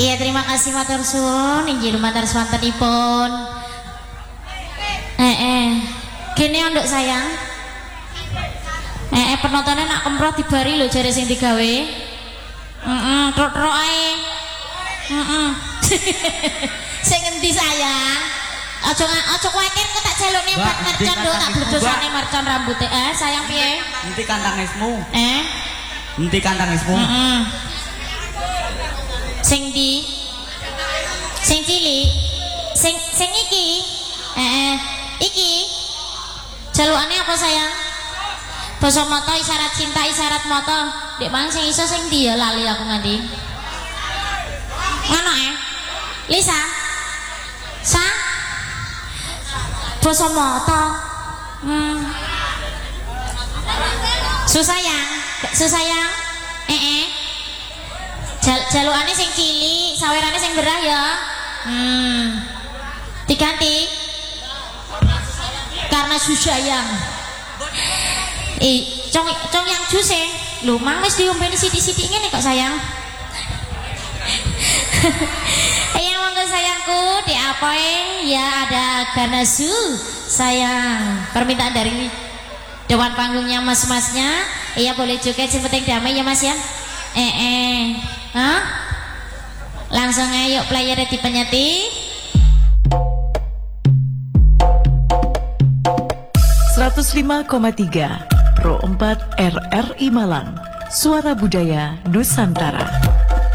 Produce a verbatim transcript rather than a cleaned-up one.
Iya, terima kasih matur suwun, inggih lumantar swantenipun. Eh eh, kene ondok sayang. Eh eh, penontonnya nak kemproh dibari lho jare sing digawe. Heeh, trok-trok ae. Heeh. Sing endi sayang? Aja aja kuwatir kok tak jalukne empat mercon lho, tak bledosane mercon rambute. Eh, sayang piye? Endi kantangismu? Eh? Endi kantangismu? Heeh. Sing di sing cilik sing sing iki eh, eh iki jalukane apa sayang? Basa mata isyarat cinta isyarat mata dek mang sing iso sing ndi ya lali aku nganti ngono eh Lisa sa basa mata hmm susayang susayang eh eh Jal jalukane sing cilik, sawerane sing gerah ya. Hmm. Diganti. Karena susayang. Eh, cong cong yang jus e. Lho, mang wis diombeni sithik-sithik ngene kok sayang. Iya monggo sayangku, diapain? Ya ada karena su sayang. Permintaan dari dewan panggungnya mas-masnya. Iya boleh juga yang penting damai ya mas ya. Eh eh. Hah? Langsung ayo playernya dipenyeti seratus lima koma tiga Pro empat R R I Malang, Suara Budaya Nusantara.